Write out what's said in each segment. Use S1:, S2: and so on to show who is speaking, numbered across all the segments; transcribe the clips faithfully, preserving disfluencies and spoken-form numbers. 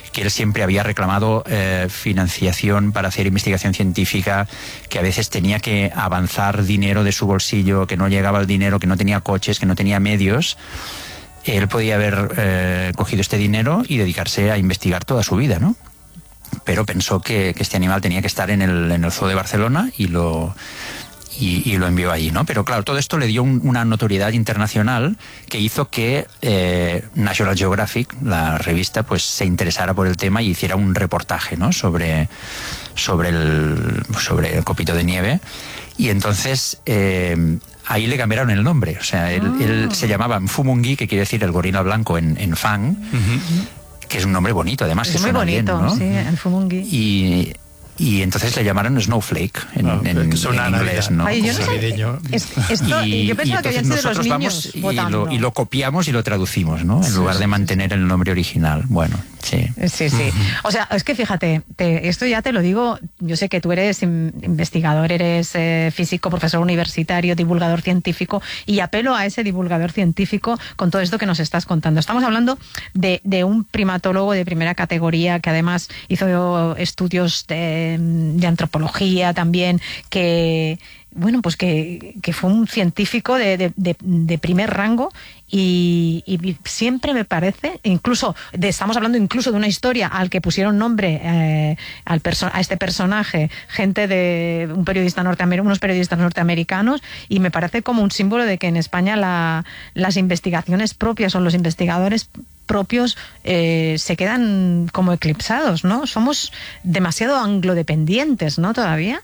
S1: que él siempre había reclamado eh, financiación para hacer investigación científica, que a veces tenía que avanzar dinero de su bolsillo, que no llegaba el dinero, que no tenía coches, que no tenía medios. Él podía haber eh, cogido este dinero y dedicarse a investigar toda su vida, ¿no? Pero pensó que, que este animal tenía que estar en el, en el Zoo de Barcelona y lo... Y, y lo envió allí, ¿no? Pero claro, todo esto le dio un, una notoriedad internacional que hizo que eh, National Geographic, la revista, pues se interesara por el tema y hiciera un reportaje, ¿no? Sobre, sobre, el, sobre el copito de nieve. Y entonces eh, ahí le cambiaron el nombre. O sea, él, oh. él se llamaba Mfumungui, que quiere decir el gorila blanco en, en Fang, uh-huh. que es un nombre bonito, además.
S2: Es
S1: que
S2: muy bonito,
S1: bien, ¿no?
S2: Sí, Mfumungui.
S1: Y... Y entonces le llamaron Snowflake en, oh, en, en inglés, ¿no?
S2: Ay, yo no sé, es, esto, y, yo pensaba que habían sido los niños
S1: y lo, y lo copiamos y lo traducimos, ¿no? En sí, lugar de mantener sí, sí. el nombre original. Bueno, sí.
S2: Sí, sí. O sea, es que fíjate, te, esto ya te lo digo, yo sé que tú eres investigador, eres eh, físico, profesor universitario, divulgador científico, y apelo a ese divulgador científico con todo esto que nos estás contando. Estamos hablando de, de un primatólogo de primera categoría que además hizo estudios de de antropología también, que bueno, pues que, que fue un científico de, de, de, de primer rango y, y siempre me parece, incluso de, estamos hablando incluso de una historia al que pusieron nombre eh, al perso- a este personaje, gente de un periodista norteamericano, unos periodistas norteamericanos, y me parece como un símbolo de que en España la, las investigaciones propias o los investigadores propios eh, se quedan como eclipsados, ¿no? Somos demasiado anglodependientes, ¿no? Todavía.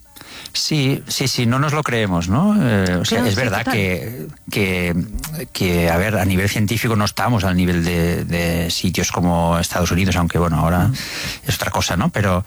S1: Sí, sí, sí, no nos lo creemos, ¿no? Eh, o sea,
S2: claro,
S1: es
S2: sí,
S1: verdad que, que, que, a ver, a nivel científico no estamos al nivel de, de sitios como Estados Unidos, aunque bueno, ahora es otra cosa, ¿no? Pero...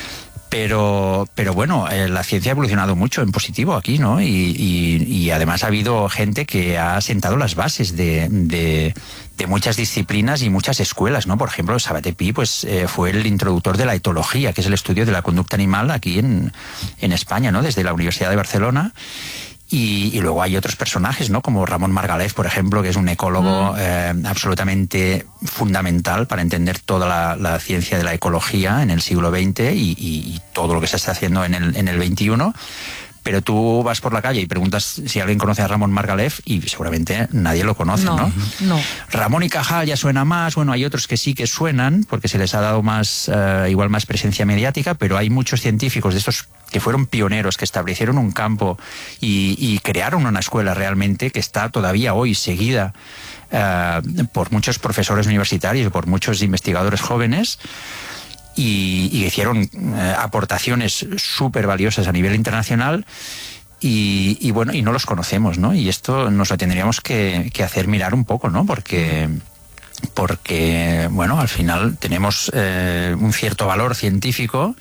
S1: Pero, pero bueno, eh, la ciencia ha evolucionado mucho en positivo aquí, ¿no? Y, y, y además ha habido gente que ha sentado las bases de, de, de muchas disciplinas y muchas escuelas, ¿no? Por ejemplo, Sabaté Pi, pues, eh, fue el introductor de la etología, que es el estudio de la conducta animal aquí en, en España, ¿no? Desde la Universidad de Barcelona. Y, y luego hay otros personajes, ¿no? Como Ramón Margalef, por ejemplo, que es un ecólogo mm. eh, absolutamente fundamental para entender toda la, la ciencia de la ecología en el siglo veinte y, y, y todo lo que se está haciendo en el, en el veintiuno. Pero tú vas por la calle y preguntas si alguien conoce a Ramón Margalef y seguramente nadie lo conoce, ¿no?
S2: No, no.
S1: Ramón y Cajal ya suena más, bueno, hay otros que sí que suenan porque se les ha dado más, uh, igual más presencia mediática, pero hay muchos científicos de estos que fueron pioneros, que establecieron un campo y, y crearon una escuela realmente que está todavía hoy seguida uh, por muchos profesores universitarios, por muchos investigadores jóvenes. Y, y hicieron eh, aportaciones súper valiosas a nivel internacional y, y bueno, y no los conocemos, ¿no? Y esto nos lo tendríamos que, que hacer mirar un poco, ¿no? Porque, porque bueno, al final tenemos eh, un cierto valor científico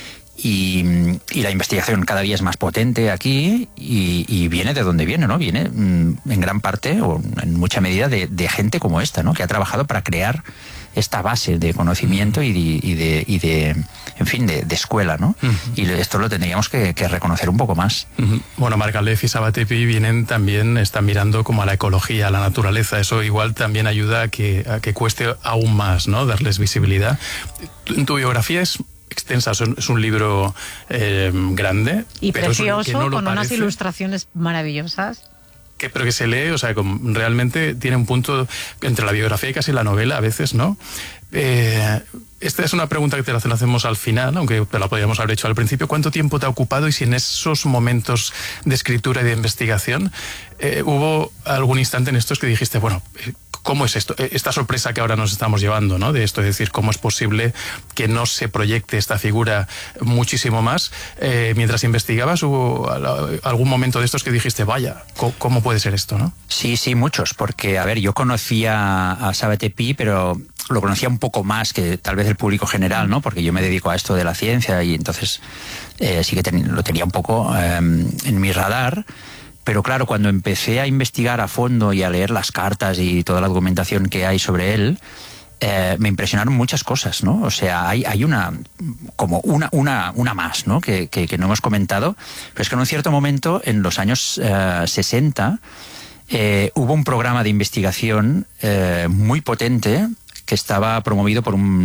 S1: y, y la investigación cada día es más potente aquí y, y viene de donde viene, ¿no? Viene mm, en gran parte o en mucha medida de, de gente como esta, ¿no? Que ha trabajado para crear esta base de conocimiento y de, y de, y de en fin, de, de escuela, ¿no? Uh-huh. Y esto lo tendríamos que, que reconocer un poco más.
S3: Uh-huh. Bueno, Margalef y Sabaté Pi vienen también, están mirando como a la ecología, a la naturaleza. Eso igual también ayuda a que, a que cueste aún más, ¿no? Darles visibilidad. Tu, tu biografía es extensa, es un libro eh, grande.
S2: Y
S3: pero
S2: precioso,
S3: no
S2: con
S3: parece.
S2: Unas ilustraciones maravillosas.
S3: Que, pero que se lee, o sea, como realmente tiene un punto entre la biografía y casi la novela a veces, ¿no? Eh, esta es una pregunta que te la hacemos al final, aunque te la podríamos haber hecho al principio. ¿Cuánto tiempo te ha ocupado y si en esos momentos de escritura y de investigación eh, hubo algún instante en estos que dijiste, bueno, ¿cómo es esto? Esta sorpresa que ahora nos estamos llevando, ¿no? De esto, es decir, ¿cómo es posible que no se proyecte esta figura muchísimo más? Eh, mientras investigabas, ¿hubo algún momento de estos que dijiste, vaya, ¿cómo puede ser esto, no?
S1: Sí, sí, muchos, porque, a ver, yo conocía a Sabaté Pi, pero lo conocía un poco más que tal vez el público general, ¿no? Porque yo me dedico a esto de la ciencia y entonces eh, sí que ten, lo tenía un poco eh, en mi radar. Pero claro, cuando empecé a investigar a fondo y a leer las cartas y toda la documentación que hay sobre él, eh, me impresionaron muchas cosas, ¿no? O sea, hay, hay una, como una, una, una más, ¿no? Que, que, que no hemos comentado, pero es que en un cierto momento, en los años eh, sesenta, eh, hubo un programa de investigación eh, muy potente que estaba promovido por un